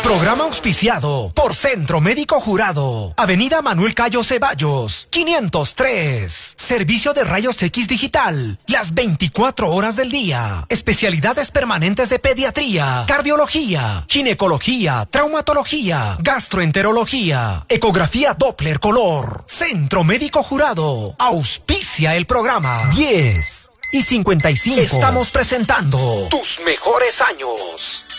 Programa auspiciado por Centro Médico Jurado. Avenida Manuel Cayo Ceballos, 503. Servicio de rayos X digital, las 24 horas del día. Especialidades permanentes de pediatría, cardiología, ginecología, traumatología, gastroenterología, ecografía Doppler color. Centro Médico Jurado. Auspicia el programa. 10:55. Estamos presentando tus mejores años.